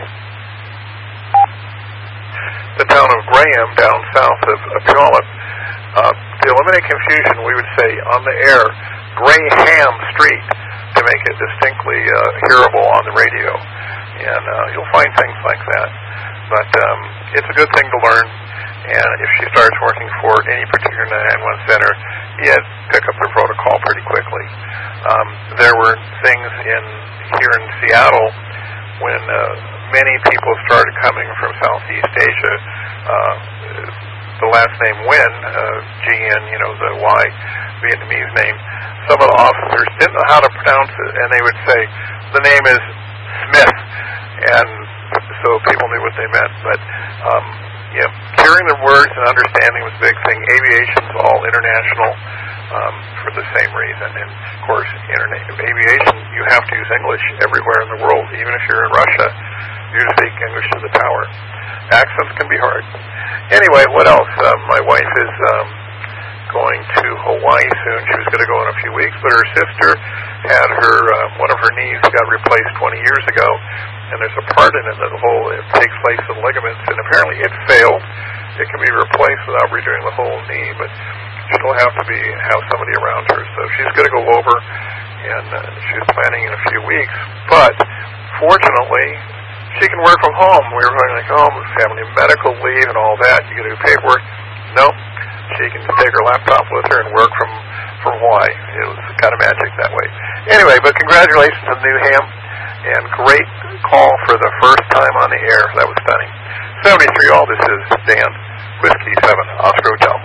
The town of Graham down south of, of Puyallup. Uh, to eliminate confusion, we would say on the air, Graham Street, to make it distinctly uh, hearable on the radio. And uh, you'll find things like that. But um, it's a good thing to learn. And if she starts working for any particular nine one one center, you pick up the protocol pretty quickly. Um, there were things in here in Seattle when uh, many people started coming from Southeast Asia. Uh, the last name Nguyen, uh, G N, you know, the Y Vietnamese name, some of the officers didn't know how to pronounce it, and they would say, the name is Smith. And so people knew what they meant. But, um, yeah, hearing the words and understanding was a big thing. Aviation's all international um, for the same reason. And, of course, interna- aviation, you have to use English everywhere in the world. Even if you're in Russia, you speak English to the tower. Accents can be hard. Anyway, what else? Uh, my wife is um, going to Hawaii soon. She was going to go in a few weeks, but her sister had her uh, one of her knees got replaced twenty years ago, and there's a part in it that the whole it takes place in ligaments, and apparently it failed. It can be replaced without redoing the whole knee, but she'll have to be have somebody around her. So she's going to go over, and uh, she's planning in a few weeks. But fortunately, she can work from home. We were going like, oh, family medical leave and all that. You got to do paperwork. Nope. She can take her laptop with her and work from, from Hawaii. It was kind of magic that way. Anyway, but congratulations to New Ham, and great call for the first time on the air. That was stunning. seventy-three all, this is Dan, Whiskey seven, Oscar Hotel.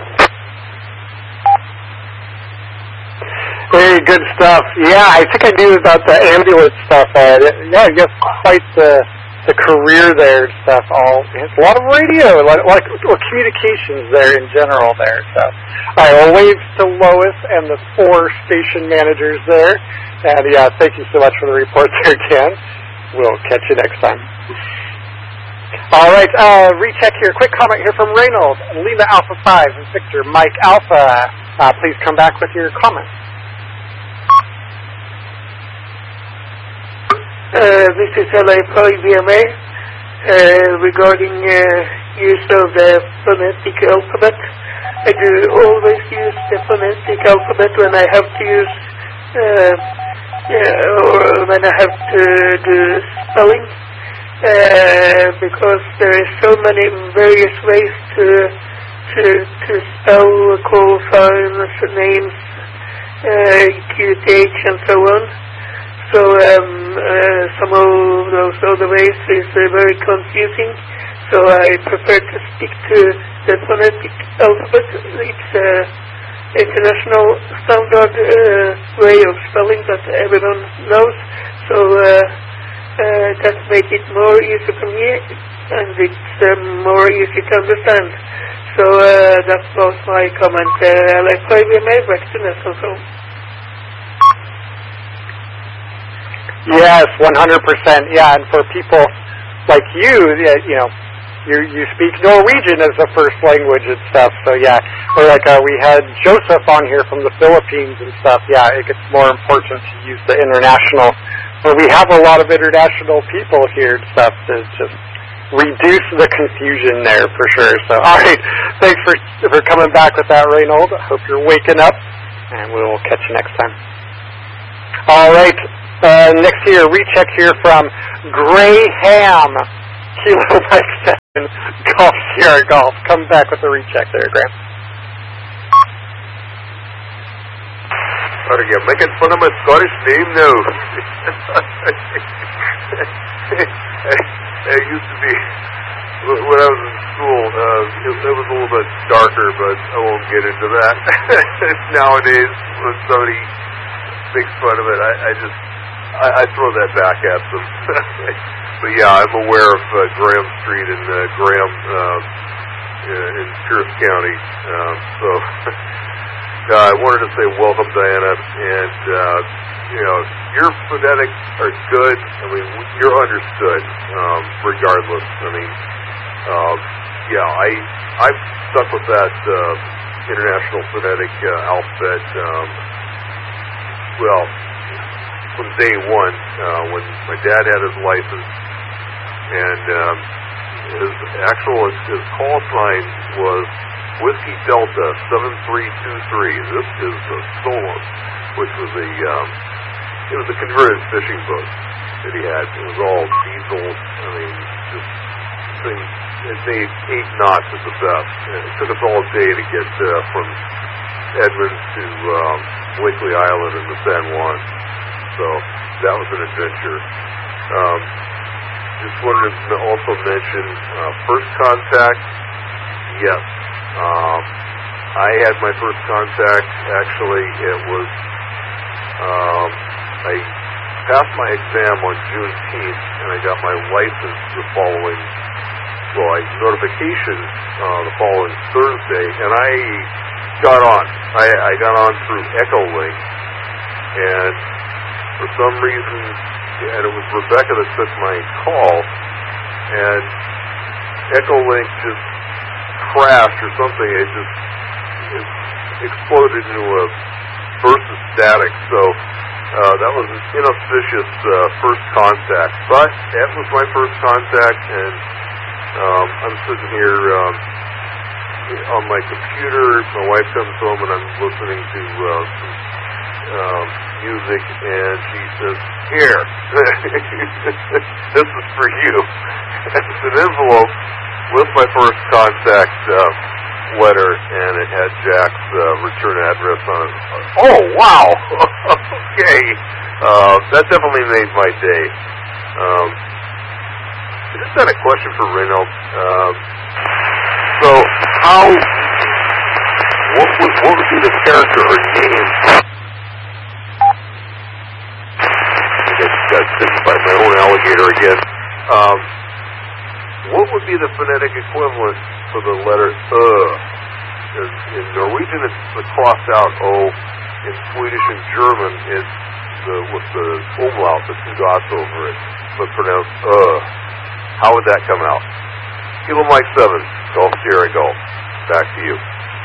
Very good stuff. Yeah, I think I knew about the ambulance stuff. Uh, yeah, you have quite the... the career there and stuff, all it's a lot of radio, a lot of, like or communications there in general there. So all right, well, waves to Lois and the four station managers there. And yeah, thank you so much for the report there, Dan. We'll catch you next time. All right, uh, recheck here. Quick comment here from Reynolds, Lima Alpha five, and Victor Mike Alpha. Uh, please come back with your comments. Uh, this is L A Poly B M A uh, regarding uh, use of the phonetic alphabet. I do always use the phonetic alphabet when I have to use, uh, yeah, or when I have to do spelling, uh, because there is so many various ways to to to spell call signs, names, uh, Q T H, and so on. So um, uh, some of those other ways is uh, very confusing. So I prefer to stick to the phonetic alphabet. It's an uh, international standard uh, way of spelling that everyone knows. So uh, uh, that makes it more easy for me, and it's um, more easy to understand. So uh, that was my comment. Uh, like five M A back to Nelson. Yes, one hundred percent. Yeah, and for people like you, you know, you you speak Norwegian as a first language and stuff. So yeah, or like uh, we had Joseph on here from the Philippines and stuff. Yeah, it gets more important to use the international. But we have a lot of international people here and stuff to just reduce the confusion there for sure. So all right, thanks for for coming back with that, Reynold. I hope you're waking up, and we'll catch you next time. All right. Uh, next here, recheck here from Graham. Kilo Mike seven, Golf Sierra Golf. Come back with a recheck there, Graham. Are you making fun of my Scottish name now? It used to be, when I was in school, uh, it, it was a little bit darker, but I won't get into that. Nowadays, when somebody makes fun of it, I, I just, I, I throw that back at them. But yeah, I'm aware of uh, Graham Street and uh, Graham uh, in Pierce County. Um, so uh, I wanted to say welcome, Diana, and uh, you know, your phonetics are good. I mean, you're understood, um, regardless. I mean, uh, yeah, I I've stuck with that uh, international phonetic uh, alphabet. Um, well, from day one, uh, when my dad had his license, and um, his actual his call sign was Whiskey Delta seven three two three. This is the Solon, which was a um, it was a converted fishing boat that he had. It was all diesel. I mean, just things. It made eight knots at the best. And it took us all day to get uh, from Edmonds to um, Blakely Island and the San Juan. So that was an adventure. Um, just wanted to also mention uh, first contact. Yes, um, I had my first contact. Actually, it was. Um, I passed my exam on June tenth, and I got my license the following, well, I notification uh, the following Thursday, and I got on. I, I got on through Echolink, and for some reason, and it was Rebecca that took my call, and Echolink just crashed or something. It just it exploded into a burst of static, so Uh, that was an inauspicious uh, first contact, but that was my first contact, and um, I'm sitting here um, on my computer. My wife comes home, and I'm listening to uh, some um, music, and she says, "Here, this is for you." It's an envelope with my first contact uh, letter, and it had Jack's uh, return address on it. Oh, wow! Okay. Uh, that definitely made my day. Um, I just had a question for Reynolds. Um, so, how, what would, what would be the character or name? I just got bitten by my own alligator again. Um, what would be the phonetic equivalent for the letter uh? In Norwegian, it's the crossed out O. In Swedish and German, it's the, with the umlaut, the two dots over it, but pronounced uh. How would that come out? Kilo Mike seven, Golf Sierra Golf. Back to you.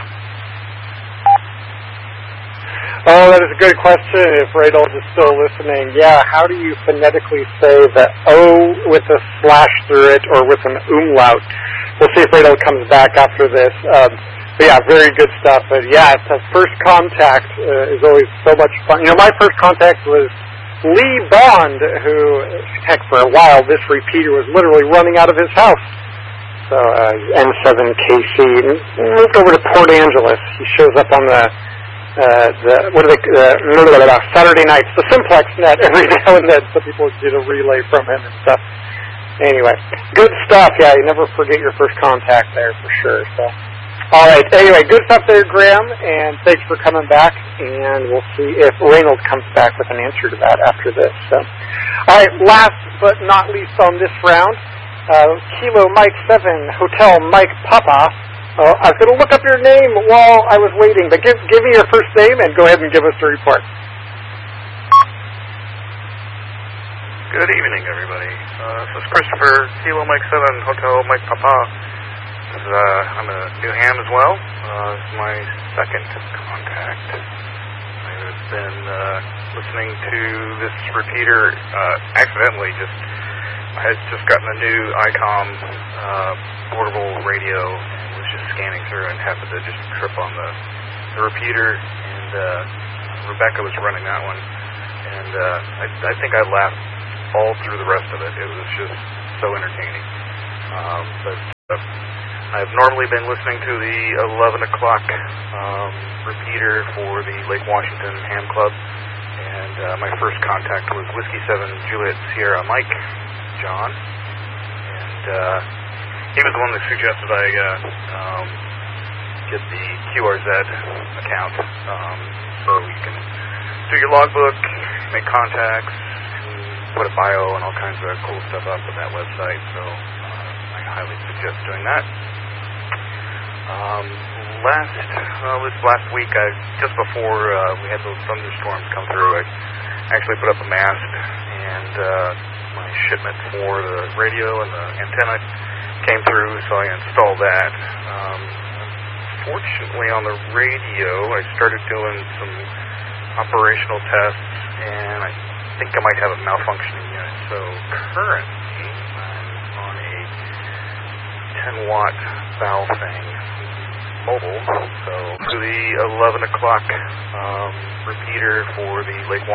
Oh, that is a good question. If Radolf is still listening, yeah, how do you phonetically say the O with a slash through it or with an umlaut? We'll see if Radolf comes back after this. Um, But yeah, very good stuff. But yeah, the first contact uh, is always so much fun. You know, my first contact was Lee Bond, who, heck, for a while, this repeater was literally running out of his house. So uh, N seven K C moved over to Port Angeles. He shows up on the uh, the what are they uh, Saturday nights, the Simplex net every now and then, so people would get a relay from him and stuff. Anyway, good stuff. Yeah, you never forget your first contact there for sure. So. All right. Anyway, good stuff there, Graham, and thanks for coming back. And we'll see if Reynolds comes back with an answer to that after this. So, all right. Last but not least on this round, uh, Kilo Mike Seven, Hotel Mike Papa. Uh, I was going to look up your name while I was waiting, but give give me your first name and go ahead and give us the report. Good evening, everybody. Uh, this is Christopher, Kilo Mike Seven, Hotel Mike Papa. Uh, I'm a new ham as well. Uh, this is my second contact. I've been uh, listening to this repeater uh, accidentally. Just I had just gotten a new ICOM uh, portable radio and was just scanning through and happened to just trip on the, the repeater. And uh, Rebecca was running that one. and uh, I, I think I laughed all through the rest of it. It was just so entertaining. Um, but uh, I've normally been listening to the eleven o'clock um, repeater for the Lake Washington Ham Club, and uh, my first contact was Whiskey seven Juliet Sierra Mike, John, and uh, he was the one that suggested I uh, um, get the Q R Z account, um, so you can do your logbook, make contacts, put a bio and all kinds of cool stuff up on that website, so uh, I highly suggest doing that. Um, last, well, this last week, I, just before uh, we had those thunderstorms come through, I actually put up a mast, and uh, my shipment for the radio and the antenna came through, so I installed that. Um, fortunately, on the radio, I started doing some operational tests, and I think I might have a malfunctioning unit. So currently, I'm on a ten watt valve thing, mobile. So to the eleven o'clock um, repeater for the Lake